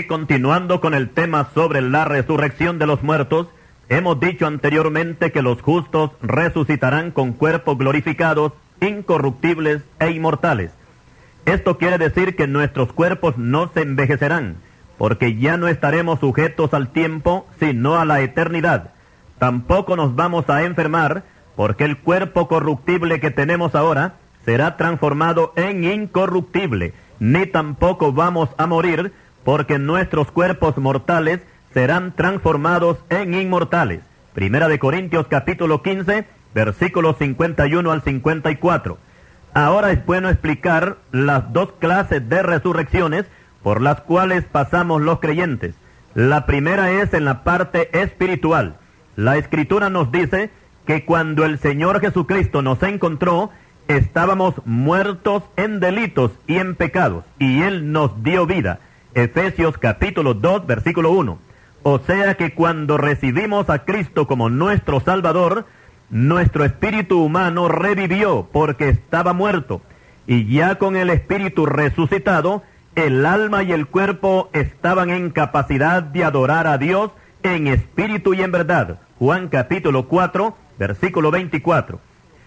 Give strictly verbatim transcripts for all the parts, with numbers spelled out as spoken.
continuando con el tema sobre la resurrección de los muertos, hemos dicho anteriormente que los justos resucitarán con cuerpos glorificados, incorruptibles e inmortales. Esto quiere decir que nuestros cuerpos no se envejecerán, porque ya no estaremos sujetos al tiempo, sino a la eternidad. Tampoco nos vamos a enfermar, porque el cuerpo corruptible que tenemos ahora será transformado en incorruptible, ni tampoco vamos a morir, porque nuestros cuerpos mortales serán transformados en inmortales. Primera de Corintios capítulo quince, versículos cincuenta y uno al cincuenta y cuatro. Ahora es bueno explicar las dos clases de resurrecciones por las cuales pasamos los creyentes. La primera es en la parte espiritual. La Escritura nos dice que cuando el Señor Jesucristo nos encontró, estábamos muertos en delitos y en pecados, y Él nos dio vida. Efesios capítulo dos, versículo uno. O sea que cuando recibimos a Cristo como nuestro Salvador, nuestro espíritu humano revivió porque estaba muerto, y ya con el espíritu resucitado, el alma y el cuerpo estaban en capacidad de adorar a Dios en espíritu y en verdad. Juan capítulo cuatro, versículo veinticuatro.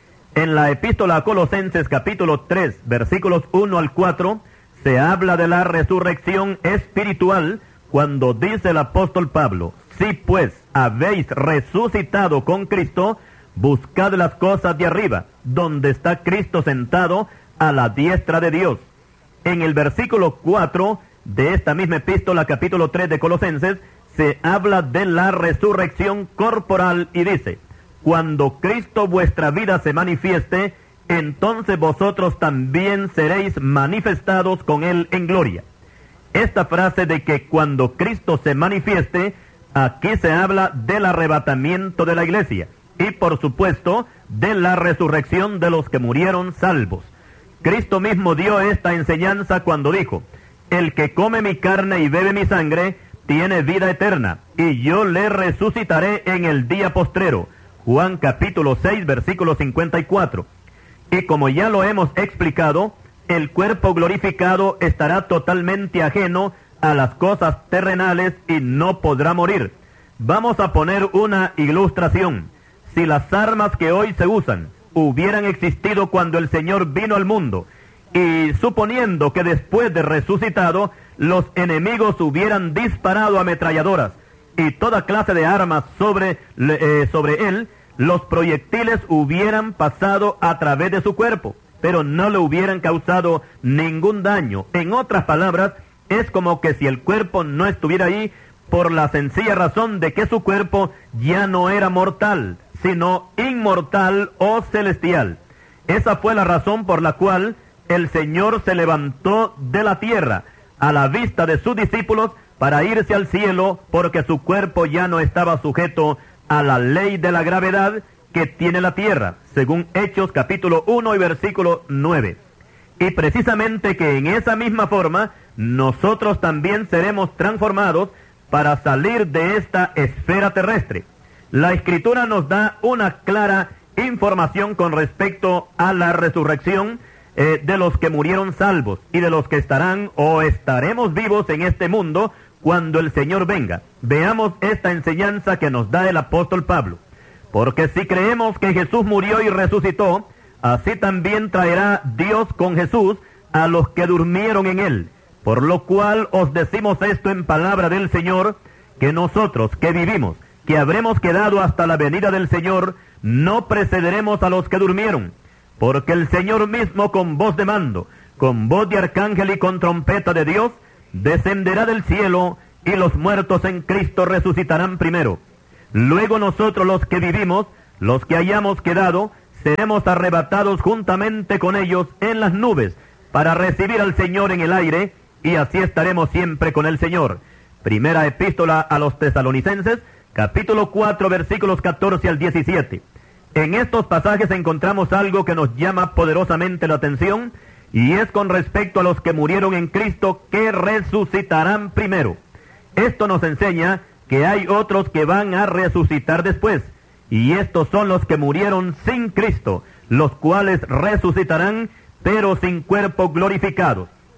En la epístola a Colosenses capítulo tres, versículos uno al cuatro, se habla de la resurrección espiritual cuando dice el apóstol Pablo: si pues habéis resucitado con Cristo, buscad las cosas de arriba, donde está Cristo sentado a la diestra de Dios. En el versículo cuatro de esta misma epístola, capítulo tres de Colosenses, se habla de la resurrección corporal y dice: cuando Cristo vuestra vida se manifieste, entonces vosotros también seréis manifestados con Él en gloria. Esta frase de que cuando Cristo se manifieste, aquí se habla del arrebatamiento de la iglesia y por supuesto de la resurrección de los que murieron salvos. Cristo mismo dio esta enseñanza cuando dijo: el que come mi carne y bebe mi sangre tiene vida eterna, y yo le resucitaré en el día postrero. Juan capítulo seis, versículo cincuenta y cuatro. Y como ya lo hemos explicado, el cuerpo glorificado estará totalmente ajeno a las cosas terrenales y no podrá morir. Vamos a poner una ilustración. Si las armas que hoy se usan hubieran existido cuando el Señor vino al mundo, y suponiendo que después de resucitado, los enemigos hubieran disparado ametralladoras y toda clase de armas sobre, eh, sobre él, los proyectiles hubieran pasado a través de su cuerpo, pero no le hubieran causado ningún daño. En otras palabras, es como que si el cuerpo no estuviera ahí, por la sencilla razón de que su cuerpo ya no era mortal, sino inmortal o celestial. Esa fue la razón por la cual el Señor se levantó de la tierra a la vista de sus discípulos para irse al cielo, porque su cuerpo ya no estaba sujeto a la ley de la gravedad que tiene la tierra, según Hechos capítulo uno y versículo nueve. Y precisamente que en esa misma forma nosotros también seremos transformados para salir de esta esfera terrestre. La Escritura nos da una clara información con respecto a la resurrección eh, de los que murieron salvos y de los que estarán o estaremos vivos en este mundo cuando el Señor venga. Veamos esta enseñanza que nos da el apóstol Pablo. Porque si creemos que Jesús murió y resucitó, así también traerá Dios con Jesús a los que durmieron en él. Por lo cual os decimos esto en palabra del Señor, que nosotros que vivimos, que habremos quedado hasta la venida del Señor, no precederemos a los que durmieron. Porque el Señor mismo con voz de mando, con voz de arcángel y con trompeta de Dios, descenderá del cielo, y los muertos en Cristo resucitarán primero. Luego nosotros los que vivimos, los que hayamos quedado, seremos arrebatados juntamente con ellos en las nubes, para recibir al Señor en el aire, y así estaremos siempre con el Señor. Primera epístola a los Tesalonicenses, capítulo cuatro, versículos catorce al diecisiete. En estos pasajes encontramos algo que nos llama poderosamente la atención, y es con respecto a los que murieron en Cristo, que resucitarán primero. Esto nos enseña que hay otros que van a resucitar después, y estos son los que murieron sin Cristo, los cuales resucitarán, pero sin cuerpo glorificado.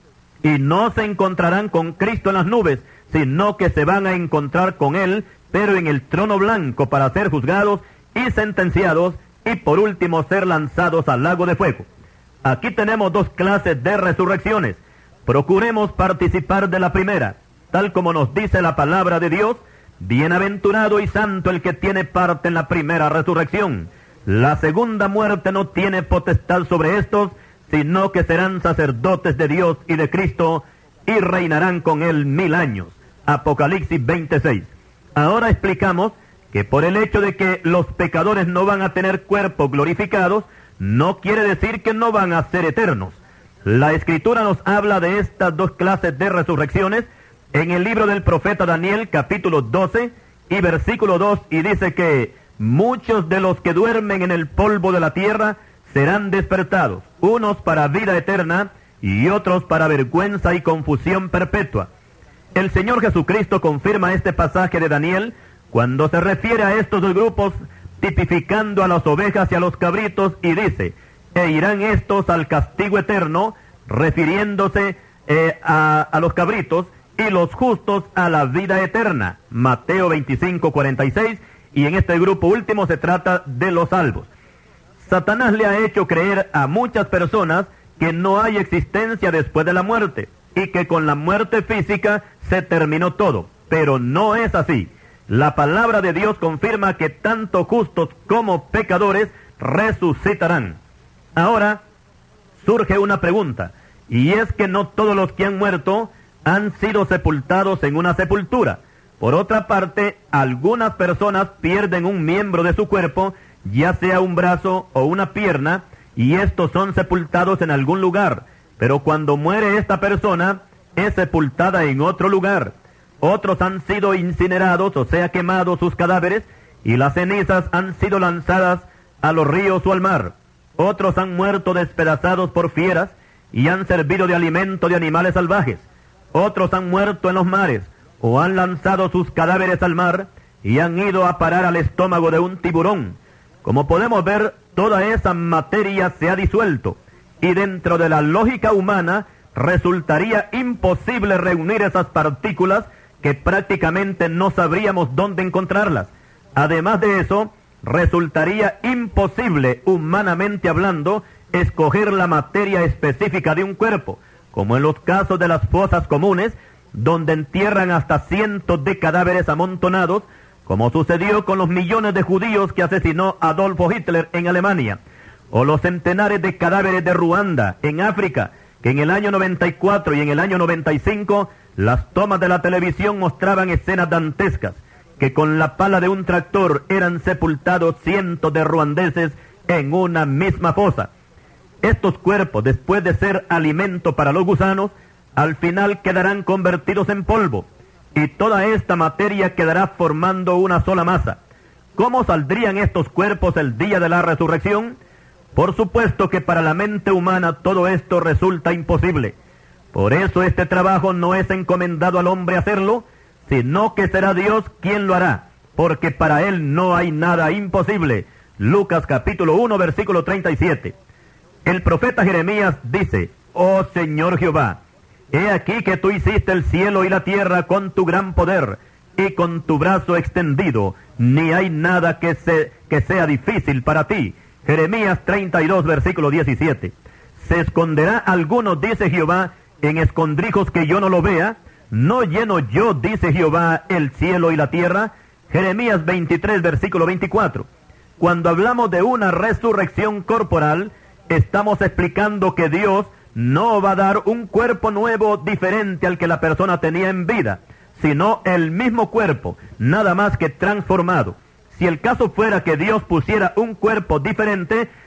y no se encontrarán con Cristo en las nubes, sino que se van a encontrar con Él, pero en el trono blanco para ser juzgados y sentenciados, y por último ser lanzados al lago de fuego. Aquí tenemos dos clases de resurrecciones. Procuremos participar de la primera, tal como nos dice la palabra de Dios: bienaventurado y santo el que tiene parte en la primera resurrección. La segunda muerte no tiene potestad sobre estos, sino que serán sacerdotes de Dios y de Cristo, y reinarán con Él mil años. Apocalipsis veintiséis. Ahora explicamos que por el hecho de que los pecadores no van a tener cuerpos glorificados, no quiere decir que no van a ser eternos. La Escritura nos habla de estas dos clases de resurrecciones en el libro del profeta Daniel, capítulo doce y versículo dos, y dice que muchos de los que duermen en el polvo de la tierra serán despertados, unos para vida eterna y otros para vergüenza y confusión perpetua. El Señor Jesucristo confirma este pasaje de Daniel cuando se refiere a estos dos grupos, tipificando a las ovejas y a los cabritos, y dice: e irán estos al castigo eterno, refiriéndose eh, a, a los cabritos, y los justos a la vida eterna. Mateo veinticinco, cuarenta y seis, y en este grupo último se trata de los salvos. Satanás le ha hecho creer a muchas personas que no hay existencia después de la muerte, y que con la muerte física se terminó todo, pero no es así. La palabra de Dios confirma que tanto justos como pecadores resucitarán. Ahora surge una pregunta, y es que no todos los que han muerto han sido sepultados en una sepultura. Por otra parte, algunas personas pierden un miembro de su cuerpo, ya sea un brazo o una pierna, y estos son sepultados en algún lugar. Pero cuando muere esta persona, es sepultada en otro lugar. Otros han sido incinerados, o sea, quemados sus cadáveres, y las cenizas han sido lanzadas a los ríos o al mar. Otros han muerto despedazados por fieras, y han servido de alimento de animales salvajes. Otros han muerto en los mares, o han lanzado sus cadáveres al mar, y han ido a parar al estómago de un tiburón. Como podemos ver, toda esa materia se ha disuelto, y dentro de la lógica humana resultaría imposible reunir esas partículas, que prácticamente no sabríamos dónde encontrarlas. Además de eso, resultaría imposible, humanamente hablando, escoger la materia específica de un cuerpo, como en los casos de las fosas comunes, donde entierran hasta cientos de cadáveres amontonados, como sucedió con los millones de judíos que asesinó Adolfo Hitler en Alemania, o los centenares de cadáveres de Ruanda, en África, que en el año noventa y cuatro y en el año noventa y cinco, las tomas de la televisión mostraban escenas dantescas, que con la pala de un tractor eran sepultados cientos de ruandeses en una misma fosa. Estos cuerpos, después de ser alimento para los gusanos, al final quedarán convertidos en polvo, y toda esta materia quedará formando una sola masa. ¿Cómo saldrían estos cuerpos el día de la resurrección? Por supuesto que para la mente humana todo esto resulta imposible. Por eso este trabajo no es encomendado al hombre hacerlo, sino que será Dios quien lo hará, porque para Él no hay nada imposible. Lucas capítulo uno, versículo treinta y siete. El profeta Jeremías dice: oh Señor Jehová, he aquí que tú hiciste el cielo y la tierra con tu gran poder y con tu brazo extendido, ni hay nada que, se, que sea difícil para ti. Jeremías treinta y dos, versículo diecisiete. ¿Se esconderá alguno, dice Jehová, en escondrijos que yo no lo vea? ¿No lleno yo, dice Jehová, el cielo y la tierra? Jeremías veintitrés, versículo veinticuatro. Cuando hablamos de una resurrección corporal, estamos explicando que Dios no va a dar un cuerpo nuevo diferente al que la persona tenía en vida, sino el mismo cuerpo, nada más que transformado. Si el caso fuera que Dios pusiera un cuerpo diferente,